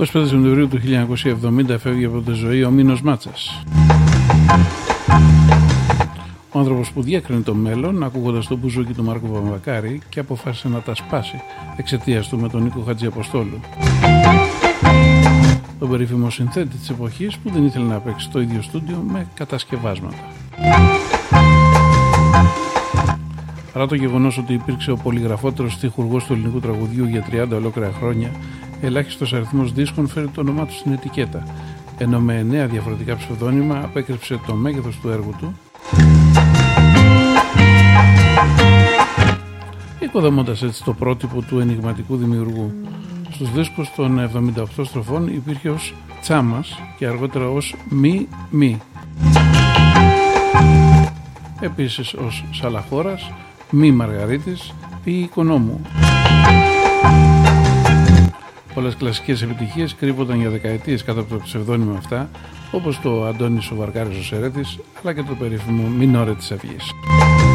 25 Σεπτεμβρίου του 1970 έφευγε από τη ζωή ο Μίνος Μάτσας. Ο άνθρωπος που διέκρινε το μέλλον ακούγοντας το μπουζούκι του Μάρκου Βαμβακάρη και αποφάσισε να τα σπάσει εξαιτίας του με τον Νίκο Χατζιαποστόλου. Τον περίφημο συνθέτη της εποχής που δεν ήθελε να παίξει στο ίδιο στούντιο με κατασκευάσματα. Παρά το γεγονός ότι υπήρξε ο πολυγραφότερος στιχουργός του ελληνικού τραγουδιού για 30 ολόκληρα χρόνια, ελάχιστος αριθμός δίσκων φέρει το όνομά του στην ετικέτα, ενώ με 9 διαφορετικά ψευδόνυμα απέκρυψε το μέγεθος του έργου του, οικοδομώντας έτσι το πρότυπο του ενιγματικού δημιουργού. Στους δίσκους των 78 στροφών υπήρχε ως Τσάμας και αργότερα ως Μη. Επίσης ως Σαλαχώρας, Μη Μαργαρίτης ή Οικονόμου. Πολλές κλασικές επιτυχίες κρύβονταν για δεκαετίες κάτω από το ψευδόνυμα αυτά, όπως το Αντώνης ο Βαρκάρης ο Σερέτης, αλλά και το περίφημο Μινόρε της Αυγής.